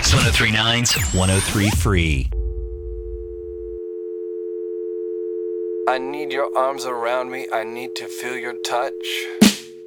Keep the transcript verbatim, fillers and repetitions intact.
X one oh three point nine's one oh three Free. I need your arms around me. I need to feel your touch.